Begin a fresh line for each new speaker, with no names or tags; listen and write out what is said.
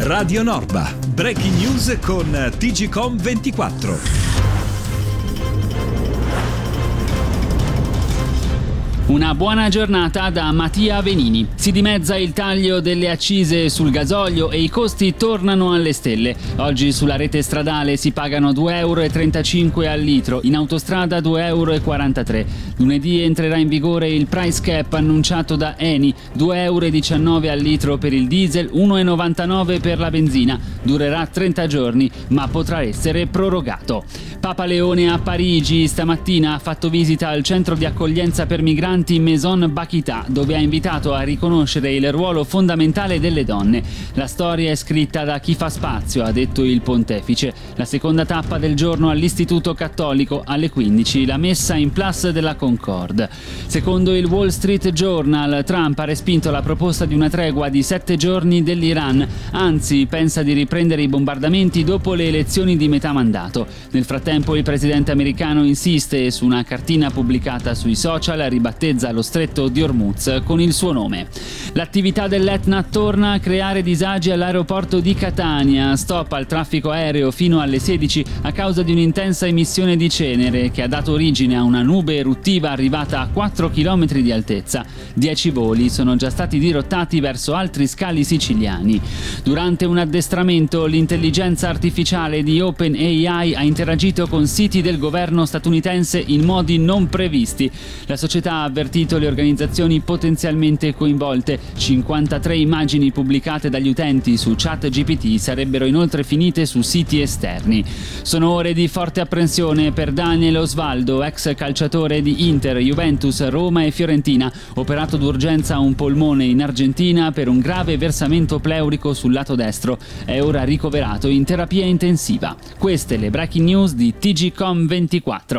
Radio Norba. Breaking news con TGcom 24.
Una buona giornata da Mattia Venini. Si dimezza il taglio delle accise sul gasolio e i costi tornano alle stelle. Oggi sulla rete stradale si pagano €2,35 al litro, in autostrada €2,43. Lunedì entrerà in vigore il price cap annunciato da Eni, €2,19 al litro per il diesel, €1,99 per la benzina. Durerà 30 giorni, ma potrà essere prorogato. Papa Leone a Parigi stamattina ha fatto visita al centro di accoglienza per migranti Maison Bakita, dove ha invitato a riconoscere il ruolo fondamentale delle donne. La storia è scritta da chi fa spazio, ha detto il pontefice. La seconda tappa del giorno all'Istituto Cattolico alle 15, la messa in Place de la Concorde. Secondo il Wall Street Journal, Trump ha respinto la proposta di una tregua di 7 giorni dell'Iran, anzi pensa di riprendere i bombardamenti dopo le elezioni di metà mandato. Nel frattempo il presidente americano insiste e su una cartina pubblicata sui social ribattezza lo stretto di Hormuz con il suo nome. L'attività dell'Etna torna a creare disagi all'aeroporto di Catania. Stop al traffico aereo fino alle 16 a causa di un'intensa emissione di cenere che ha dato origine a una nube eruttiva arrivata a 4 km di altezza. 10 voli sono già stati dirottati verso altri scali siciliani. Durante un addestramento, l'intelligenza artificiale di OpenAI ha interagito con siti del governo statunitense in modi non previsti. La società ha avvertito le organizzazioni potenzialmente coinvolte. 53 immagini pubblicate dagli utenti su ChatGPT sarebbero inoltre finite su siti esterni. Sono ore di forte apprensione per Daniel Osvaldo, ex calciatore di Inter, Juventus, Roma e Fiorentina, operato d'urgenza a un polmone in Argentina per un grave versamento pleurico sul lato destro. È ora ricoverato in terapia intensiva. Queste le breaking news di TGcom 24.